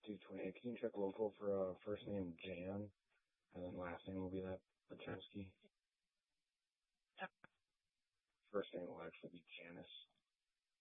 228. Can you check local for first name Jan, and then last name will be that Pachowski. First name will actually be Janice.